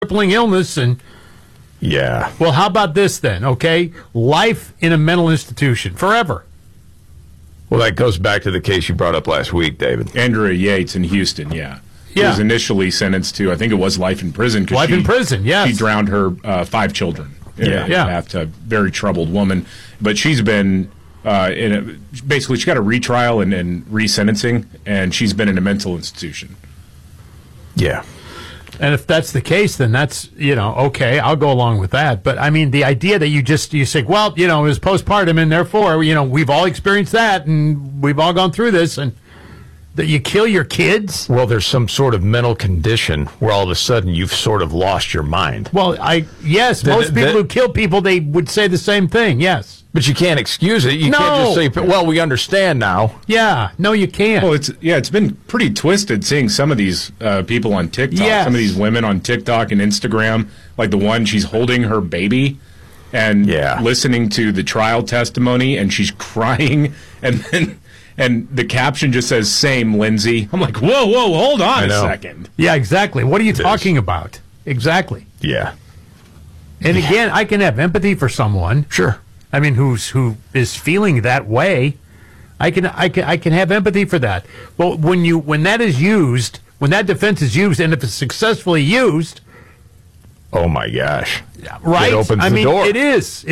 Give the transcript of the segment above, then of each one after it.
crippling illness and Yeah. well, how about this then? Okay, life in a mental institution forever. Well, that goes back to the case you brought up last week, David. Andrea Yates in Houston, yeah. He was initially sentenced to, I think it was life in prison. Life in prison, yes. She drowned her 5 children. Yeah. A very troubled woman. But she's been basically, she got a retrial and resentencing, and she's been in a mental institution. Yeah. And if that's the case, then that's, okay, I'll go along with that. But, I mean, the idea that you say, well, it was postpartum, and therefore, we've all experienced that, and we've all gone through this, and that you kill your kids? Well, there's some sort of mental condition where all of a sudden you've sort of lost your mind. Well, most people who kill people, they would say the same thing, yes. But you can't excuse it. You can't just say, well, we understand now. Yeah, no, you can't. Well, it's been pretty twisted seeing some of these people on TikTok, some of these women on TikTok and Instagram, like the one she's holding her baby and listening to the trial testimony, and she's crying, and the caption just says, "Same, Lindsay." I'm like, whoa, hold on a second. Yeah, exactly. What are you talking about? Exactly. Yeah. And again, I can have empathy for someone. Sure. I mean, who is feeling that way. I can have empathy for that. But when that is used, when that defense is used, and if it's successfully used, oh my gosh, right? It opens the door. It is.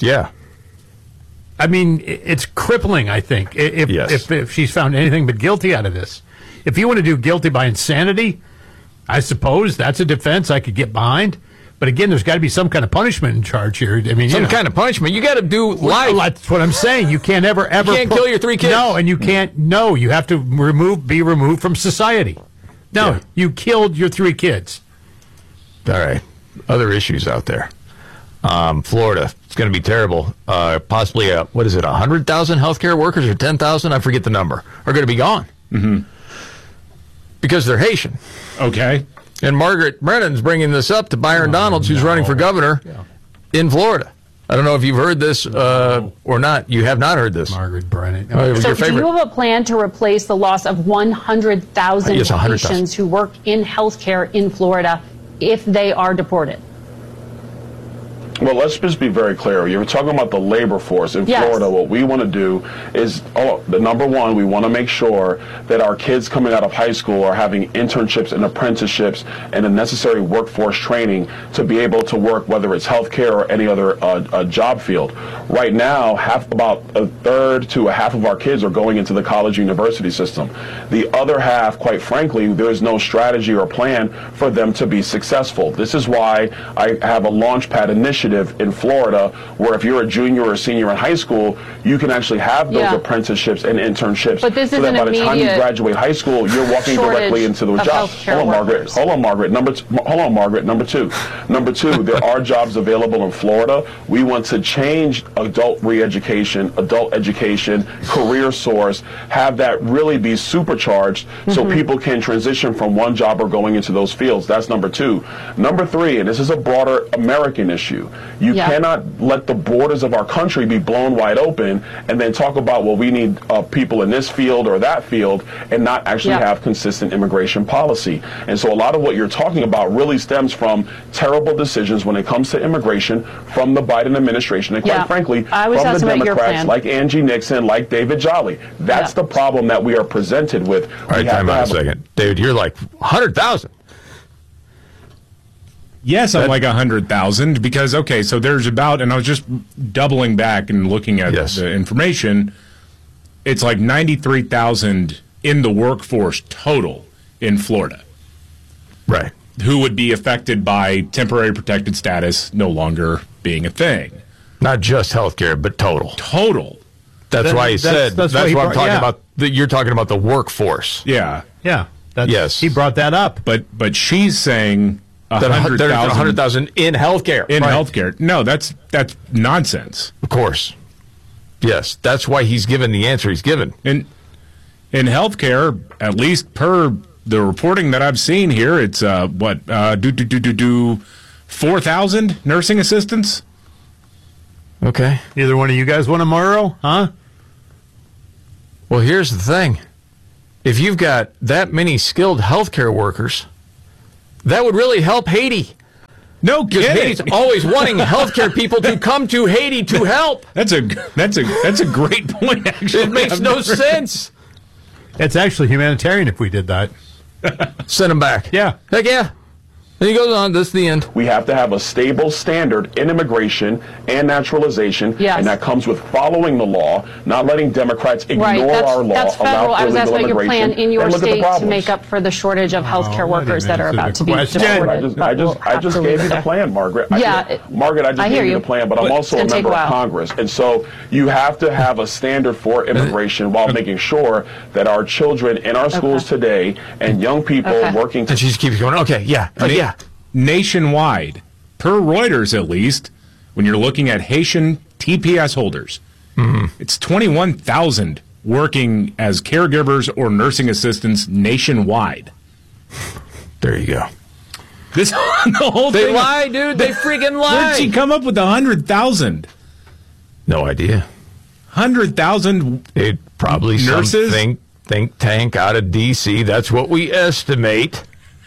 I mean, it's crippling, I think, if she's found anything but guilty out of this. If you want to do guilty by insanity, I suppose that's a defense I could get behind. But again, there's got to be some kind of punishment in charge here. I mean, some kind of punishment. You got to do life. That's what I'm saying. You can't ever. You can't kill your 3 kids. No, and you can't. No, you have to be removed from society. No, you killed your 3 kids. All right. Other issues out there. Florida, it's going to be terrible. Possibly, 100,000 healthcare workers or 10,000? I forget the number. Are going to be gone. Mm-hmm. Because they're Haitian. Okay. And Margaret Brennan's bringing this up to Byron Donalds, who's running for governor in Florida. I don't know if you've heard this or not. You have not heard this. Margaret Brennan. So do you have a plan to replace the loss of 100,000 Haitians who work in healthcare in Florida if they are deported? Well, let's just be very clear. You're talking about the labor force in Florida. What we want to do is, the number one, we want to make sure that our kids coming out of high school are having internships and apprenticeships and the necessary workforce training to be able to work, whether it's healthcare or any other job field. Right now, about a third to a half of our kids are going into the college university system. The other half, quite frankly, there's no strategy or plan for them to be successful. This is why I have a Launchpad initiative in Florida, where if you're a junior or a senior in high school, you can actually have those apprenticeships and internships. But this so is that by the time you graduate high school, you're walking directly into those jobs. Hold on, Margaret. Number two, there are jobs available in Florida. We want to change adult re-education, adult education, career source, have that really be supercharged so people can transition from one job or going into those fields. That's number 2. Number 3, and this is a broader American issue. You cannot let the borders of our country be blown wide open and then talk about, well, we need people in this field or that field and not actually have consistent immigration policy. And so a lot of what you're talking about really stems from terrible decisions when it comes to immigration from the Biden administration and, quite frankly, from the Democrats like Angie Nixon, like David Jolly. That's the problem that we are presented with. All right, time out a second. David, you're like 100,000. Yes, I'm like 100,000 because, okay, so there's about, and I was just doubling back and looking at the information, it's like 93,000 in the workforce total in Florida. Right. Who would be affected by temporary protected status no longer being a thing. Not just healthcare, but total. Total. That's why he said, that's why I'm talking about, you're talking about the workforce. Yeah. Yeah. Yes. He brought that up. But she's saying 100,000 in healthcare. In healthcare. No, that's nonsense. Of course. Yes, that's why he's given the answer he's given. In healthcare, at least per the reporting that I've seen here, it's 4,000 nursing assistants. Okay. Either one of you guys want a Murrow, huh? Well, here's the thing. If you've got that many skilled healthcare workers, that would really help Haiti. No kidding. Haiti's always wanting healthcare people to come to Haiti to help. That's a great point, actually. It makes no sense. It's actually humanitarian if we did that. Send them back. Yeah. Heck yeah. And he goes on, this is the end. We have to have a stable standard in immigration and naturalization, and that comes with following the law, not letting Democrats ignore our law, that's federal. allow illegal immigration. I was asking about your plan in your state to make up for the shortage of healthcare workers that are about to be deported. I just gave you the plan, Margaret. Margaret, I just gave you the plan, but I'm also a member of Congress. And so you have to have a standard for immigration while making sure that our children in our schools today and young people working... And she just keeps going, yeah. Nationwide, per Reuters at least, when you're looking at Haitian TPS holders, it's 21,000 working as caregivers or nursing assistants nationwide. There you go. This the whole they thing. They lie, dude. They freaking lie. Where'd she come up with 100,000? No idea. 100,000. It probably nurses. Some think tank out of D.C. That's what we estimate.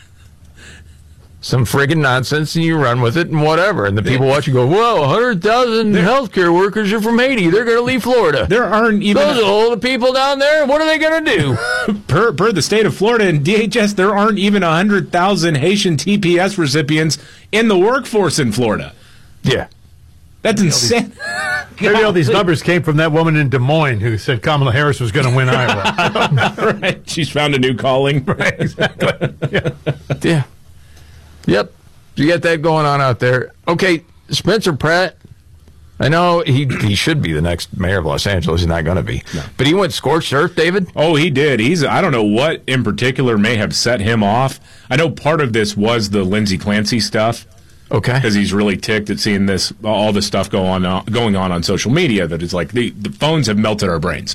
Some friggin' nonsense, and you run with it and whatever. And the people watch you go, whoa, 100,000 healthcare workers are from Haiti. They're going to leave Florida. There aren't even... Those are all the people down there. What are they going to do? per the state of Florida and DHS, there aren't even 100,000 Haitian TPS recipients in the workforce in Florida. Yeah. That's insane. Maybe all these numbers came from that woman in Des Moines who said Kamala Harris was going to win Iowa. Right. She's found a new calling. Right, exactly. Yeah. Yep. You got that going on out there. Okay, Spencer Pratt, I know he should be the next mayor of Los Angeles. He's not going to be. No. But he went scorched earth, David? Oh, he did. I don't know what in particular may have set him off. I know part of this was the Lindsey Clancy stuff. Okay. Because he's really ticked at seeing all this stuff going on social media that is like the phones have melted our brains.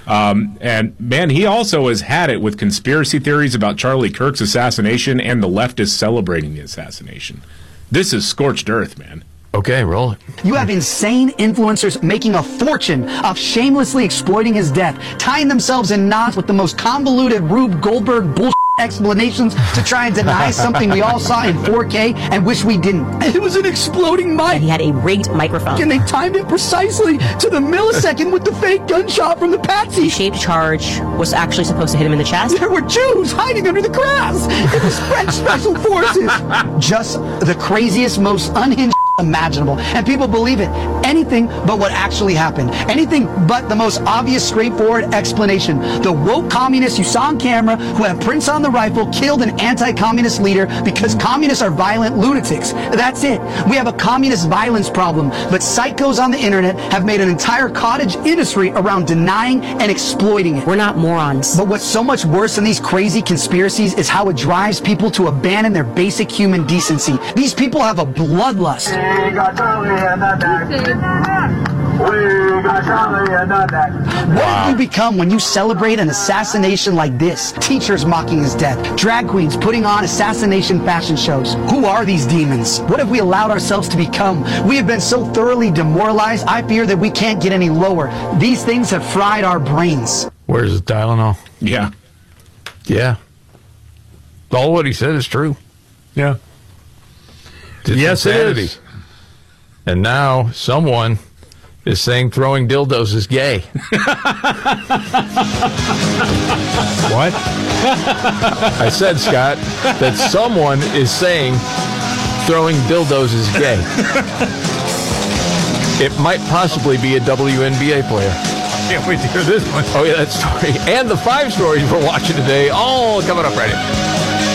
And man, he also has had it with conspiracy theories about Charlie Kirk's assassination and the leftists celebrating the assassination. This is scorched earth, man. Okay, roll it. You have insane influencers making a fortune off shamelessly exploiting his death, tying themselves in knots with the most convoluted Rube Goldberg bullshit explanations to try and deny something we all saw in 4K and wish we didn't. It was an exploding mic. And he had a rigged microphone. And they timed it precisely to the millisecond with the fake gunshot from the patsy. The shaped charge was actually supposed to hit him in the chest. There were Jews hiding under the grass. It was French special forces. Just the craziest, most unhinged imaginable. And people believe it. Anything but what actually happened. Anything but the most obvious, straightforward explanation. The woke communists you saw on camera who have prints on the rifle killed an anti-communist leader because communists are violent lunatics. That's it. We have a communist violence problem. But psychos on the internet have made an entire cottage industry around denying and exploiting it. We're not morons. But what's so much worse than these crazy conspiracies is how it drives people to abandon their basic human decency. These people have a bloodlust. We got Charlie in the back. We got Charlie in the back. What do you become when you celebrate an assassination like this? Teachers mocking his death. Drag queens putting on assassination fashion shows. Who are these demons? What have we allowed ourselves to become? We have been so thoroughly demoralized, I fear that we can't get any lower. These things have fried our brains. Where's the Tylenol? Yeah. Yeah. All what he said is true. Yeah. Yes, insanity. It is. And now someone is saying throwing dildos is gay. What? I said, Scott, that someone is saying throwing dildos is gay. It might possibly be a WNBA player. Can't wait to hear this one. Oh, yeah, that story. And the 5 stories we're watching today, all coming up right here.